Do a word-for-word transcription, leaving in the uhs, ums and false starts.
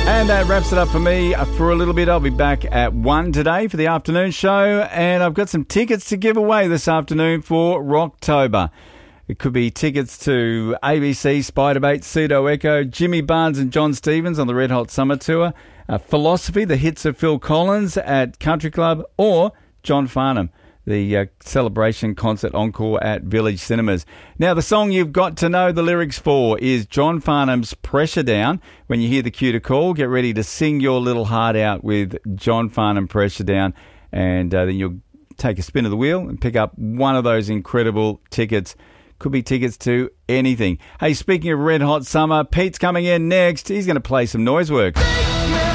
And that wraps it up for me for a little bit. I'll be back at one today for the afternoon show, and I've got some tickets to give away this afternoon for Rocktober. It could be tickets to A B C, Spiderbait, Pseudo Echo, Jimmy Barnes and John Stevens on the Red Hot Summer Tour, uh, Philosophy, the hits of Phil Collins at Country Club, or John Farnham, the uh, celebration concert encore at Village Cinemas. Now, the song you've got to know the lyrics for is John Farnham's Pressure Down. When you hear the cue to call, get ready to sing your little heart out with John Farnham Pressure Down, and uh, then you'll take a spin of the wheel and pick up one of those incredible tickets. Could be tickets to anything. Hey, speaking of Red Hot Summer, Pete's coming in next. He's going to play some noise work.